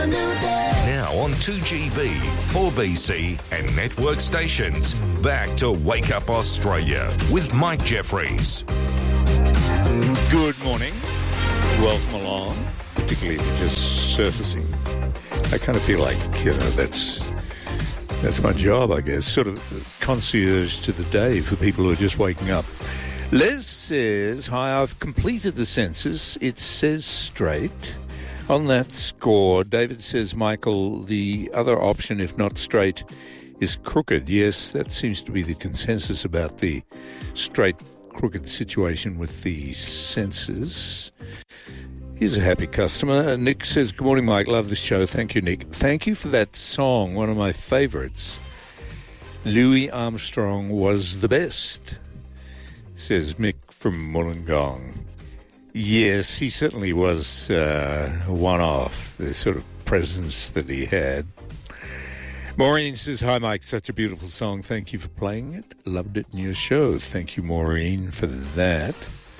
Now on 2GB, 4BC and network stations. Back to Wake Up Australia with Mike Jeffries. Good morning. Welcome along, particularly if you're just surfacing. I kind of feel like, that's my job, I guess, sort of concierge to the day for people who are just waking up. Les says, hi, I've completed the census. It says straight. On that score, David says, Michael, the other option, if not straight, is crooked. Yes, that seems to be the consensus about the straight crooked situation with the census. Here's a happy customer. Nick says, good morning, Mike. Love the show. Thank you, Nick. Thank you for that song, one of my favourites. Louis Armstrong was the best, says Mick from Wollongong. Yes, he certainly was one-off, the sort of presence that he had. Maureen says, hi, Mike, such a beautiful song. Thank you for playing it. Loved it in your show. Thank you, Maureen, for that.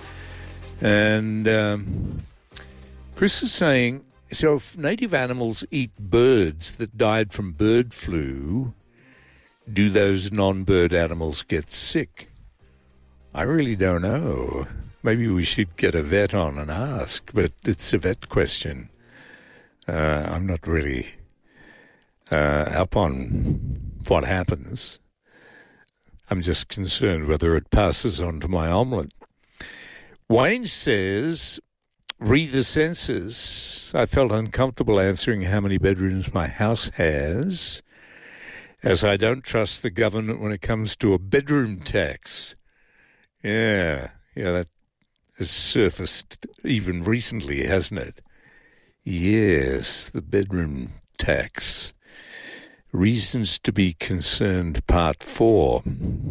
And Chris is saying, so if native animals eat birds that died from bird flu, do those non-bird animals get sick? I really don't know. Maybe we should get a vet on and ask, but it's a vet question. I'm not really up on what happens. I'm just concerned whether it passes on to my omelette. Wayne says, read the census. I felt uncomfortable answering how many bedrooms my house has, as I don't trust the government when it comes to a bedroom tax. Yeah, that has surfaced even recently, hasn't it? Yes, the bedroom tax. Reasons to be concerned, part 4.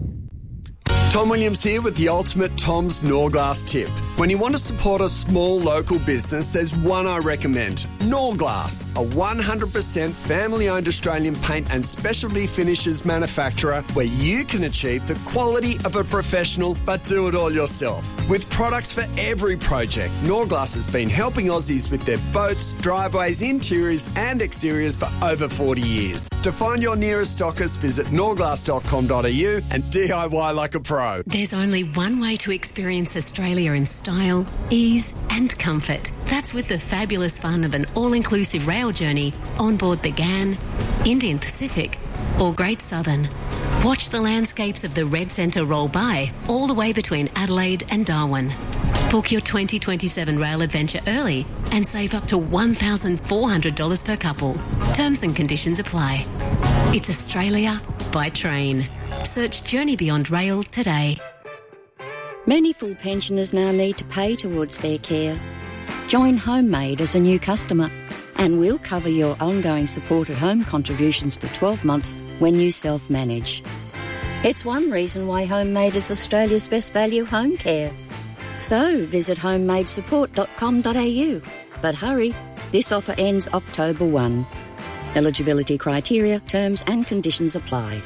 Tom Williams here with the ultimate Tom's Norglass tip. When you want to support a small local business, there's one I recommend. Norglass, a 100% family-owned Australian paint and specialty finishes manufacturer where you can achieve the quality of a professional but do it all yourself. With products for every project, Norglass has been helping Aussies with their boats, driveways, interiors and exteriors for over 40 years. To find your nearest stockist, visit norglass.com.au and DIY like a pro. There's only one way to experience Australia in style, ease and comfort. That's with the fabulous fun of an all-inclusive rail journey on board the GAN, Indian Pacific or Great Southern. Watch the landscapes of the Red Centre roll by all the way between Adelaide and Darwin. Book your 2027 rail adventure early and save up to $1,400 per couple. Terms and conditions apply. It's Australia by train. Search Journey Beyond Rail today. Many full pensioners now need to pay towards their care. Join Homemade as a new customer and we'll cover your ongoing supported home contributions for 12 months when you self-manage. It's one reason why Homemade is Australia's best value home care. So visit homemadesupport.com.au. But hurry, this offer ends October 1. Eligibility criteria, terms and conditions apply.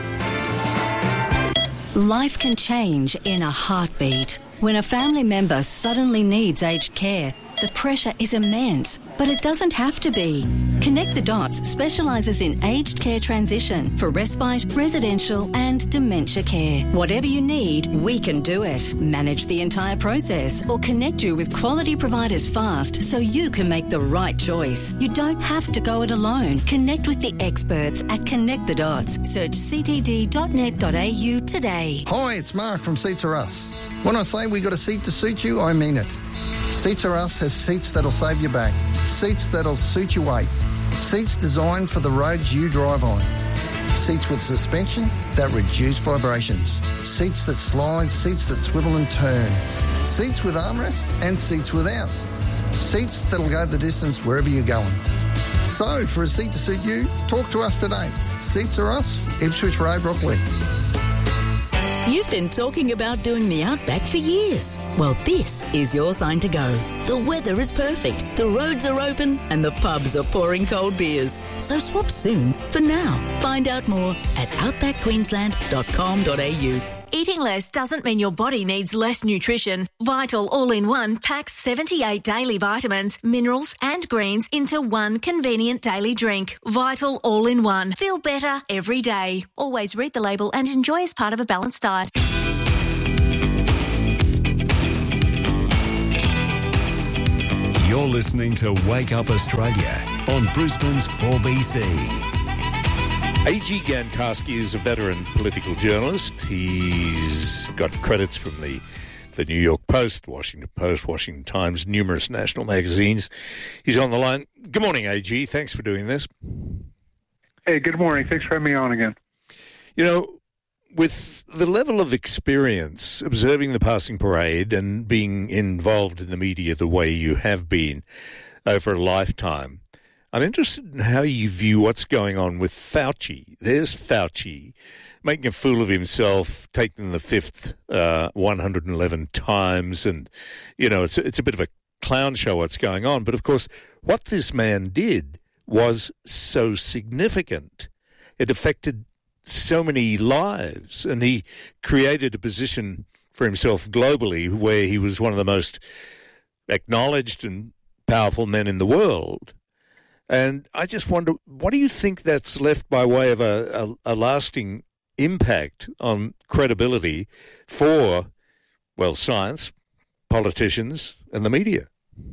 Life can change in a heartbeat. When a family member suddenly needs aged care, the pressure is immense, but it doesn't have to be. Connect the Dots specialises in aged care transition for respite, residential and dementia care. Whatever you need, we can do it. Manage the entire process or connect you with quality providers fast so you can make the right choice. You don't have to go it alone. Connect with the experts at Connect the Dots. Search ctd.net.au today. Hi, it's Mark from Seats Are Us. When I say we got a seat to suit you, I mean it. Seats Are Us has seats that'll save your back, seats that'll suit your weight, seats designed for the roads you drive on, seats with suspension that reduce vibrations, seats that slide, seats that swivel and turn, seats with armrests and seats without, seats that'll go the distance wherever you're going. So, for a seat to suit you, talk to us today. Seats Are Us, Ipswich Road, Brooklyn. You've been talking about doing the Outback for years. Well, this is your sign to go. The weather is perfect, the roads are open, and the pubs are pouring cold beers. So swap soon for now. Find out more at outbackqueensland.com.au. Eating less doesn't mean your body needs less nutrition. Vital All-in-One packs 78 daily vitamins, minerals and greens into one convenient daily drink. Vital All-in-One. Feel better every day. Always read the label and enjoy as part of a balanced diet. You're listening to Wake Up Australia on Brisbane's 4BC. A.G. Gankarski is a veteran political journalist. He's got credits from the New York Post, Washington Post, Washington Times, numerous national magazines. He's on the line. Good morning, A.G. Thanks for doing this. Hey, good morning. Thanks for having me on again. You know, with the level of experience observing the passing parade and being involved in the media the way you have been over a lifetime, I'm interested in how you view what's going on with Fauci. There's Fauci making a fool of himself, taking the fifth 111 times, and, you know, it's a bit of a clown show what's going on. But, of course, what this man did was so significant. It affected so many lives, and he created a position for himself globally where he was one of the most acknowledged and powerful men in the world. And I just wonder, what do you think that's left by way of a lasting impact on credibility for, well, science, politicians, and the media?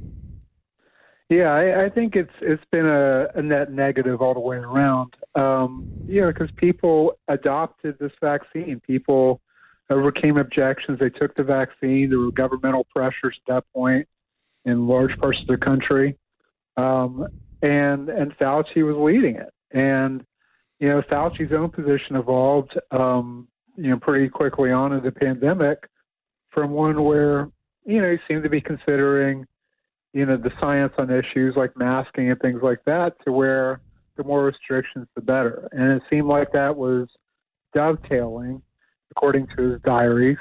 Yeah, I think it's been a net negative all the way around. Because people adopted this vaccine. People overcame objections. They took the vaccine. There were governmental pressures at that point in large parts of the country. And Fauci was leading it. And, you know, Fauci's own position evolved, pretty quickly on in the pandemic from one where, you know, he seemed to be considering, you know, the science on issues like masking and things like that to where the more restrictions, the better. And it seemed like that was dovetailing, according to his diaries,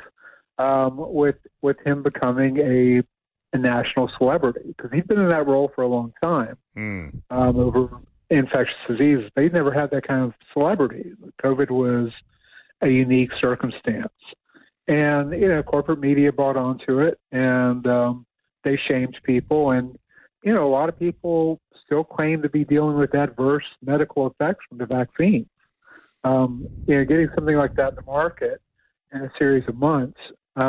with him becoming a national celebrity, because he'd been in that role for a long time over infectious diseases. They'd never had that kind of celebrity. COVID was a unique circumstance. And, you know, corporate media bought onto it, and they shamed people. And, you know, a lot of people still claim to be dealing with adverse medical effects from the vaccine. Getting something like that in the market in a series of months,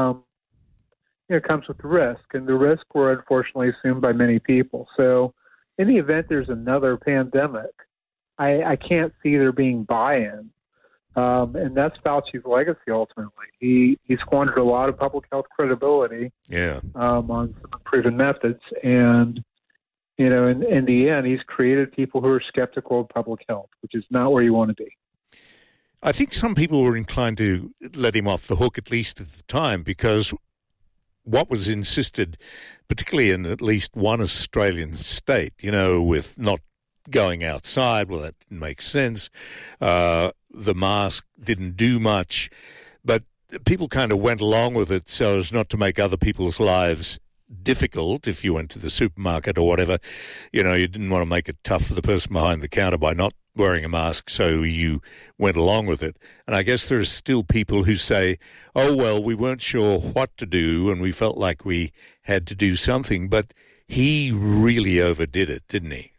it comes with risk, and the risk were unfortunately assumed by many people. So in the event there's another pandemic, I can't see there being buy-in. And that's Fauci's legacy, ultimately. He squandered a lot of public health credibility on some proven methods. And, you know, in the end, he's created people who are skeptical of public health, which is not where you want to be. I think some people were inclined to let him off the hook, at least at the time, because what was insisted, particularly in at least one Australian state, you know, with not going outside, well, that didn't make sense. The mask didn't do much, but people kind of went along with it so as not to make other people's lives difficult. If you went to the supermarket or whatever, you know, you didn't want to make it tough for the person behind the counter by not wearing a mask, so you went along with it. And I guess there's still people who say, oh, well, we weren't sure what to do and we felt like we had to do something. But he really overdid it, didn't he?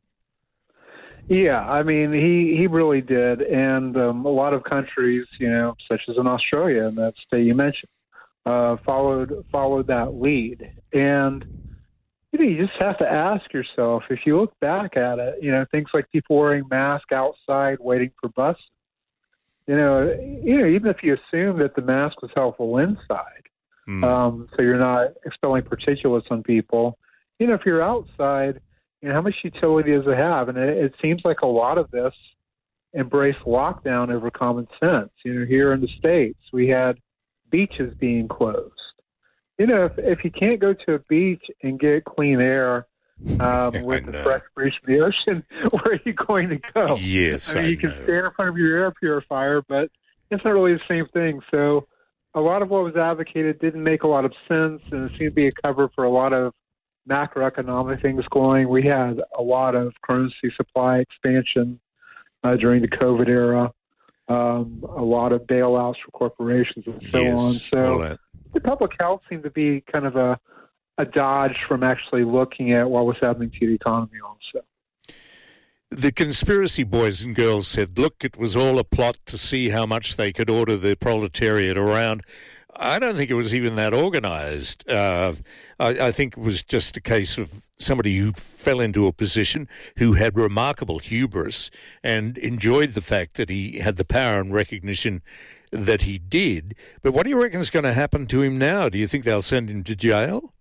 Yeah, I mean, he really did. And a lot of countries, you know, such as in Australia, and that state you mentioned, followed that lead. And you know, you just have to ask yourself, if you look back at it, you know, things like people wearing masks outside waiting for buses, you know, even if you assume that the mask was helpful inside, so you're not expelling particulates on people, you know, if you're outside, you know, how much utility does it have? And it seems like a lot of this embraced lockdown over common sense. You know, here in the States, we had beaches being closed. You know, if you can't go to a beach and get clean air with the fresh breeze from the ocean, where are you going to go? Yes, I mean, you can stand in front of your air purifier, but it's not really the same thing. So a lot of what was advocated didn't make a lot of sense, and it seemed to be a cover for a lot of macroeconomic things going. We had a lot of currency supply expansion during the COVID era. a lot of bailouts for corporations and so on. So the public health seemed to be kind of a dodge from actually looking at what was happening to the economy also. The conspiracy boys and girls said, look, it was all a plot to see how much they could order the proletariat around. I don't think it was even that organised. I think it was just a case of somebody who fell into a position, who had remarkable hubris and enjoyed the fact that he had the power and recognition that he did. But what do you reckon is going to happen to him now? Do you think they'll send him to jail?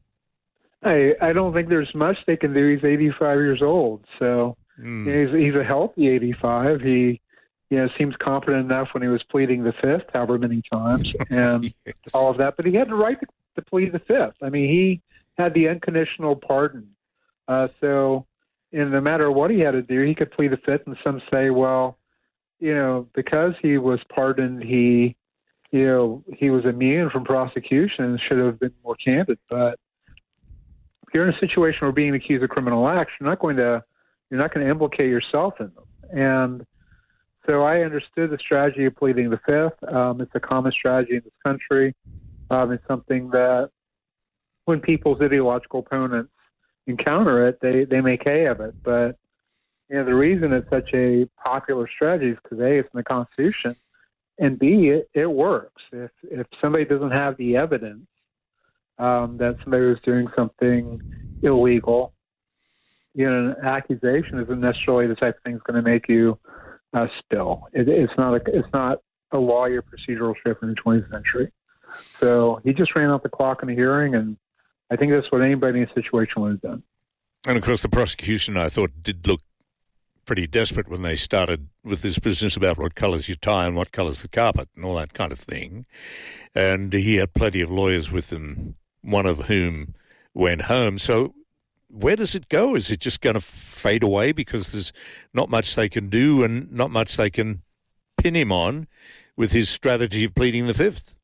I don't think there's much they can do. He's 85 years old, so he's a healthy 85. He seems competent enough when he was pleading the fifth, however many times, and all of that. But he had the right to plead the fifth. I mean, he had the unconditional pardon. So, no matter what he had to do, he could plead the fifth. And some say, well, because he was pardoned, he was immune from prosecution and should have been more candid. But if you're in a situation where being accused of criminal acts, you're not going to implicate yourself in them. And so I understood the strategy of pleading the fifth. It's a common strategy in this country. It's something that when people's ideological opponents encounter it, they make hay of it. But the reason it's such a popular strategy is because A, it's in the Constitution, and B, it works. If somebody doesn't have the evidence that somebody was doing something illegal, an accusation isn't necessarily the type of thing that's going to make you spill. It's not a lawyer procedural shift in the 20th century. So he just ran out the clock in the hearing, and I think that's what anybody in a situation would have done. And of course, the prosecution, I thought, did look pretty desperate when they started with this business about what colours your tie and what colours the carpet and all that kind of thing. And he had plenty of lawyers with him, one of whom went home. So where does it go? Is it just going to fade away because there's not much they can do and not much they can pin him on with his strategy of pleading the fifth?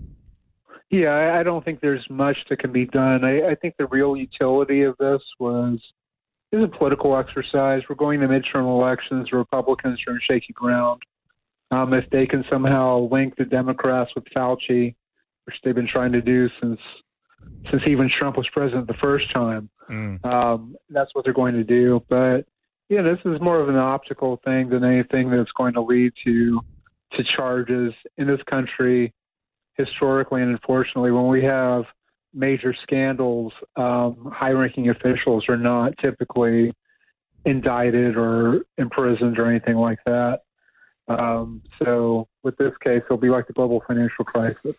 Yeah, I don't think there's much that can be done. I think the real utility of this is a political exercise. We're going to midterm elections. The Republicans are in shaky ground. If they can somehow link the Democrats with Fauci, which they've been trying to do since even Trump was president the first time, that's what they're going to do. But this is more of an optical thing than anything that's going to lead to charges in this country. Historically and unfortunately, when we have major scandals, high-ranking officials are not typically indicted or imprisoned or anything like that. So with this case, it'll be like the global financial crisis.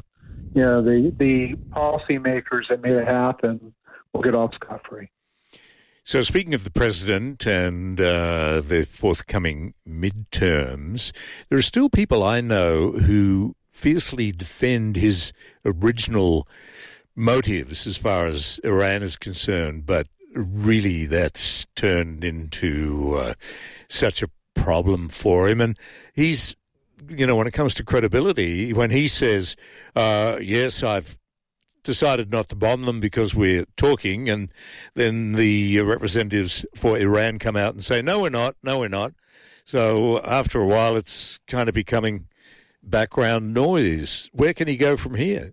The policymakers that made it happen will get off scot-free. So speaking of the president and the forthcoming midterms, there are still people I know who fiercely defend his original motives as far as Iran is concerned, but really that's turned into such a problem for him. And he's, when it comes to credibility, when he says, yes, I've decided not to bomb them because we're talking, and then the representatives for Iran come out and say, no, we're not. So after a while, it's kind of becoming background noise. Where can he go from here?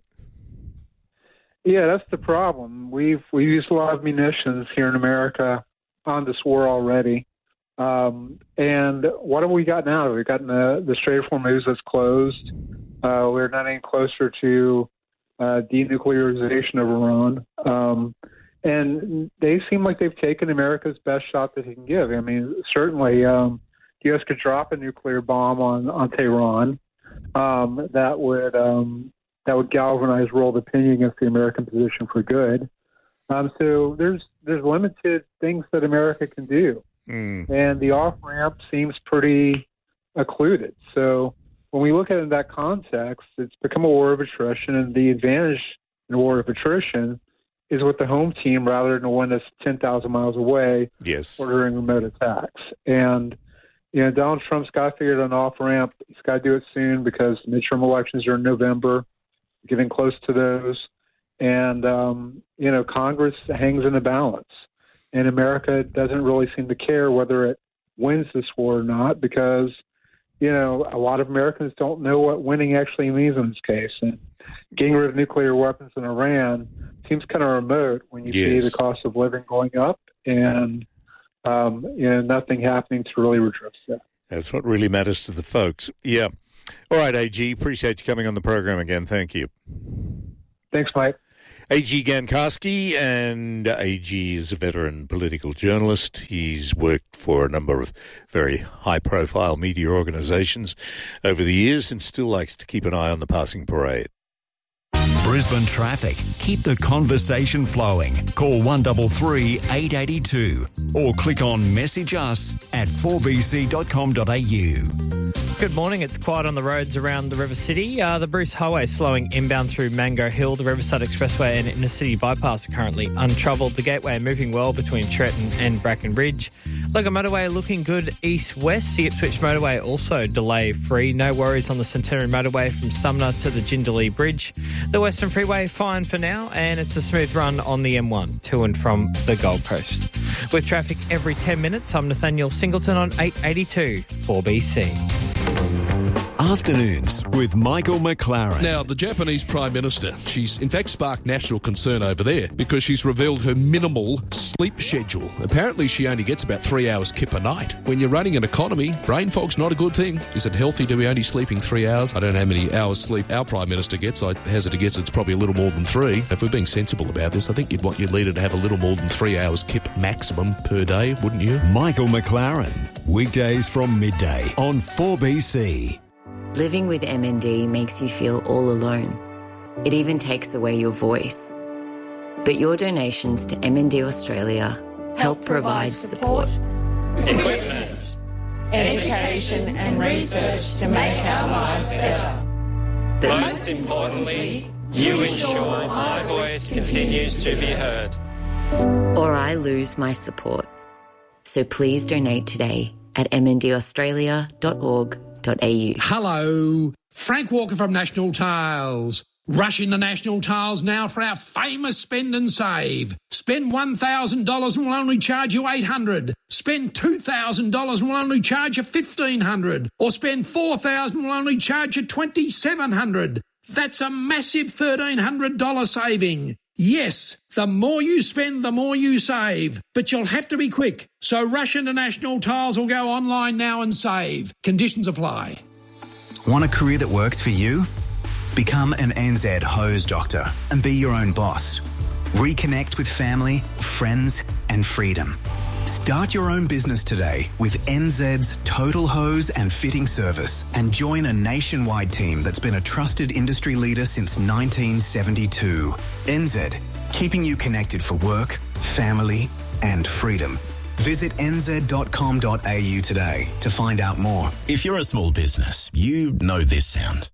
Yeah, that's the problem. We've used a lot of munitions here in America on this war already. And what have we gotten out of it? We've gotten the Strait of Hormuz that's closed. We're not any closer to denuclearization of Iran. And they seem like they've taken America's best shot that he can give. I mean, certainly the U.S. could drop a nuclear bomb on Tehran. That would galvanize world opinion against the American position for good. So there's limited things that America can do. And the off-ramp seems pretty occluded. So when we look at it in that context, it's become a war of attrition, and the advantage in a war of attrition is with the home team rather than the one that's 10,000 miles away ordering remote attacks. And Donald Trump's got to figure out an off-ramp. He's got to do it soon because midterm elections are in November, getting close to those. And, Congress hangs in the balance. And America doesn't really seem to care whether it wins this war or not because, a lot of Americans don't know what winning actually means in this case. And getting rid of nuclear weapons in Iran seems kind of remote when you see the cost of living going up and nothing happening to really redress that. That's what really matters to the folks. Yeah. All right, AG, appreciate you coming on the program again. Thank you. Thanks, Mike. A.G. Gankarski, and A.G. is a veteran political journalist. He's worked for a number of very high-profile media organisations over the years and still likes to keep an eye on the passing parade. Brisbane traffic. Keep the conversation flowing. Call 133 882 or click on message us at 4bc.com.au. Good morning. It's quiet on the roads around the River City. The Bruce Highway slowing inbound through Mango Hill. The Riverside Expressway and Inner City Bypass are currently untroubled. The Gateway moving well between Tretton and Bracken Ridge. Logan Motorway looking good east-west. The Ipswich Motorway also delay-free. No worries on the Centenary Motorway from Sumner to the Jindalee Bridge. The Western Freeway fine for now, and it's a smooth run on the M1 to and from the Gold Coast. With traffic every 10 minutes, I'm Nathaniel Singleton on 882 4BC. Afternoons with Michael McLaren. Now, the Japanese Prime Minister, she's in fact sparked national concern over there because she's revealed her minimal sleep schedule. Apparently, she only gets about 3 hours kip a night. When you're running an economy, brain fog's not a good thing. Is it healthy to be only sleeping 3 hours? I don't know how many hours sleep our Prime Minister gets. I hazard to guess it's probably a little more than 3. If we're being sensible about this, I think you'd want your leader to have a little more than 3 hours kip maximum per day, wouldn't you? Michael McLaren, weekdays from midday on 4BC. Living with MND makes you feel all alone. It even takes away your voice. But your donations to MND Australia help provide support, equipment, education and research to make our lives better. But most importantly, you ensure my voice continues to be heard. Or I lose my support. So please donate today at mndaustralia.org.au. Hello, Frank Walker from National Tiles. Rush into National Tiles now for our famous spend and save. Spend $1,000 and we'll only charge you $800. Spend $2,000 and we'll only charge you $1,500. Or spend $4,000 and we'll only charge you $2,700. That's a massive $1,300 saving. Yes, the more you spend, the more you save. But you'll have to be quick. So rush into National Tiles or go online now and save. Conditions apply. Want a career that works for you? Become an NZ hose doctor and be your own boss. Reconnect with family, friends and freedom. Start your own business today with NZ's Total Hose and Fitting Service and join a nationwide team that's been a trusted industry leader since 1972. NZ, keeping you connected for work, family and freedom. Visit nz.com.au today to find out more. If you're a small business, you know this sound.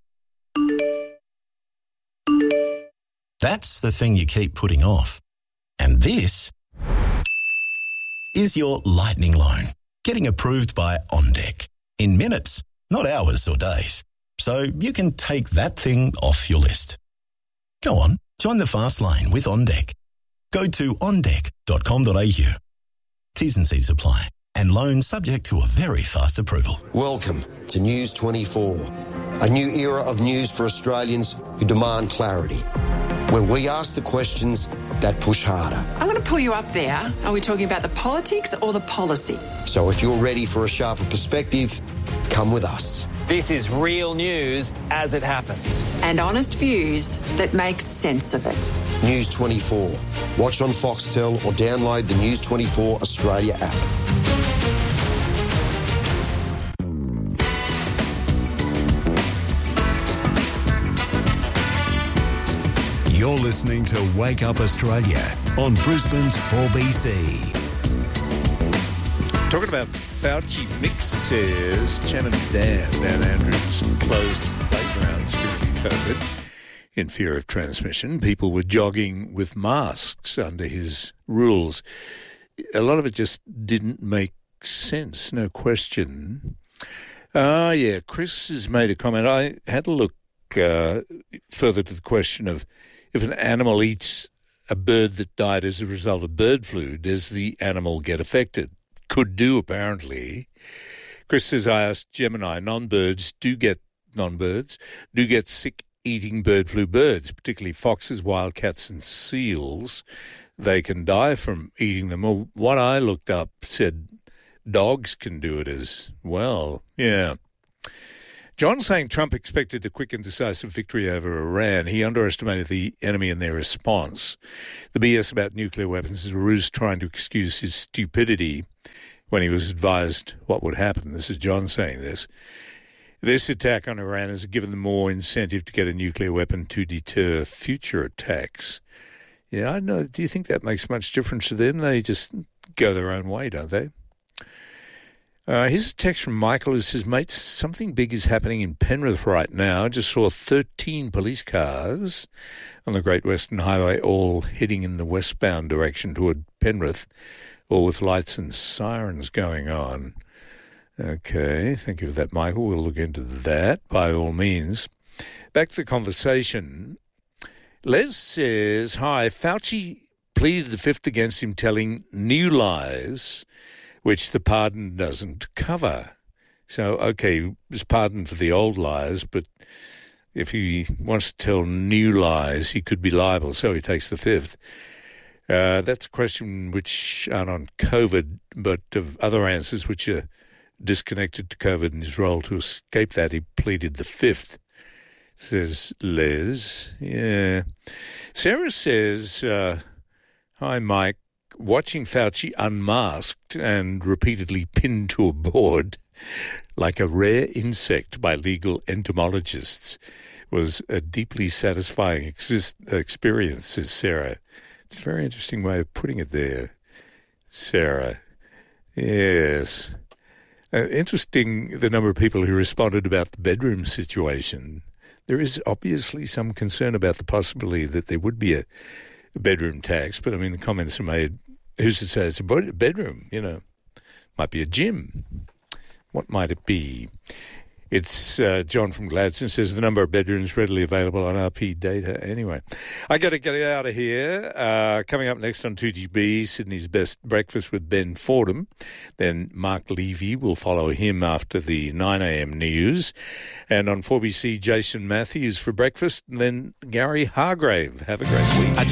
That's the thing you keep putting off. And this is your lightning loan, getting approved by OnDeck in minutes, not hours or days. So you can take that thing off your list. Go on, join the fast lane with OnDeck. Go to ondeck.com.au. T's and C's apply, and loans subject to a very fast approval. Welcome to News 24, a new era of news for Australians who demand clarity, where we ask the questions that push harder. I'm going to pull you up there. Are we talking about the politics or the policy? So if you're ready for a sharper perspective, come with us. This is real news as it happens. And honest views that make sense of it. News 24. Watch on Foxtel or download the News 24 Australia app. You're listening to Wake Up Australia on Brisbane's 4BC. Talking about Fauci mixers, Chairman Dan Andrews closed playgrounds during COVID in fear of transmission. People were jogging with masks under his rules. A lot of it just didn't make sense, no question. Chris has made a comment. I had to look further to the question of if an animal eats a bird that died as a result of bird flu, does the animal get affected? Could do, apparently. Chris says, I asked Gemini, non-birds do get sick eating bird flu birds, particularly foxes, wildcats and seals. They can die from eating them. Well, what I looked up said dogs can do it as well. Yeah. John saying Trump expected a quick and decisive victory over Iran. He underestimated the enemy and their response. The BS about nuclear weapons is a ruse trying to excuse his stupidity when he was advised what would happen. This is John saying this. This attack on Iran has given them more incentive to get a nuclear weapon to deter future attacks. Yeah, I know. Do you think that makes much difference to them? They just go their own way, don't they? Here's a text from Michael who says, mate, something big is happening in Penrith right now. I just saw 13 police cars on the Great Western Highway, all heading in the westbound direction toward Penrith, all with lights and sirens going on. Okay, thank you for that, Michael. We'll look into that by all means. Back to the conversation. Les says, hi, Fauci pleaded the fifth against him telling new lies, which the pardon doesn't cover. So, okay, he was pardoned for the old lies, but if he wants to tell new lies, he could be liable, so he takes the fifth. That's a question which aren't on COVID, but of other answers which are disconnected to COVID and his role to escape that, he pleaded the fifth, says Les. Yeah. Sarah says, hi, Mike. Watching Fauci unmasked and repeatedly pinned to a board like a rare insect by legal entomologists was a deeply satisfying experience, says Sarah. It's a very interesting way of putting it there, Sarah. Yes. Interesting the number of people who responded about the bedroom situation. There is obviously some concern about the possibility that there would be a bedroom tax, but I mean the comments are made, who's to say it's a bedroom, you know, might be a gym. What might it be? It's John from Gladstone says the number of bedrooms readily available on RP data. Anyway, I got to get out of here. Coming up next on 2GB, Sydney's Best Breakfast with Ben Fordham. Then Mark Levy will follow him after the 9 a.m. news. And on 4BC, Jason Matthews for breakfast. And then Gary Hargrave. Have a great week.